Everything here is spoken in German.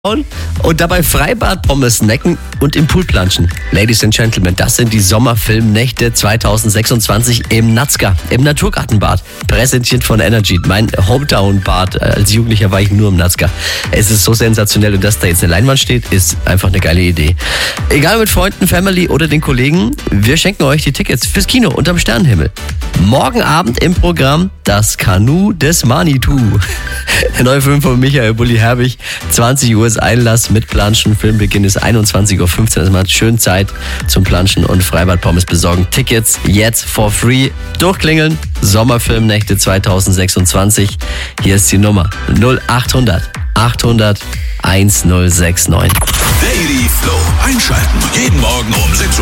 und dabei Freibad-Pommes snacken und im Pool planschen. Ladies and Gentlemen, das sind die Sommerfilmnächte 2026 im Nazca, im Naturgartenbad. Präsentiert von Energy, mein Hometown-Bad. Als Jugendlicher war ich nur im Nazca. Es ist so sensationell und dass da jetzt eine Leinwand steht, ist einfach eine geile Idee. Egal mit Freunden, Family oder den Kollegen, wir schenken euch die Tickets fürs Kino unterm Sternenhimmel. Morgen Abend im Programm das Kanu des Manitou. Der neue Film von Michael Bulli Herbig. 20 Uhr ist Einlass mit Planschen. Filmbeginn ist 21.15 Uhr. Also man hat schön Zeit zum Planschen und Freibad-Pommes besorgen. Tickets jetzt for free. Durchklingeln. Sommerfilmnächte 2026. Hier ist die Nummer 0800 800 1069. Daily Flow. Einschalten. Jeden Morgen um 6 Uhr.